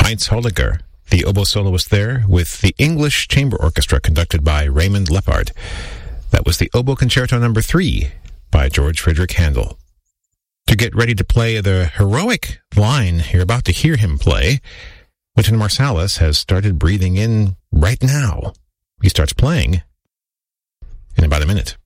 Heinz Holliger, the oboe soloist there, with the English Chamber Orchestra conducted by Raymond Leppard. That was the Oboe Concerto No. 3 by George Frederick Handel. To get ready to play the heroic line you're about to hear him play, Wynton Marsalis has started breathing in right now. He starts playing in about a minute.